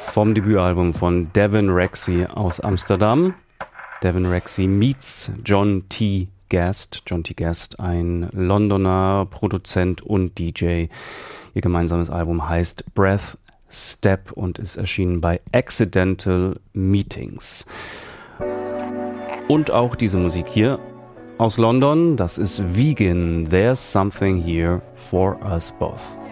vom Debütalbum von Devin Rexy aus Amsterdam. Devin Rexy meets John T. Guest. John T. Guest, ein Londoner Produzent und DJ. Ihr gemeinsames Album heißt Breath Step und ist erschienen bei Accidental Meetings. Und auch diese Musik hier aus London, das ist Vegan. There's something here for us both.